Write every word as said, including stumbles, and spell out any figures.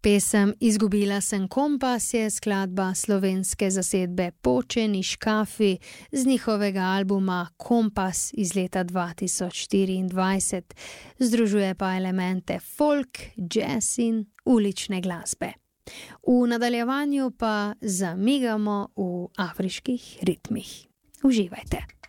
Pesem Izgubila sem kompas je skladba slovenske zasedbe Počen iz Škafi z njihovega albuma Kompas iz leta dva tisoč štiriindvajset. Združuje pa elemente folk, jazz in ulične glasbe. V nadaljevanju pa zamigamo v afriških ritmih. Uživajte!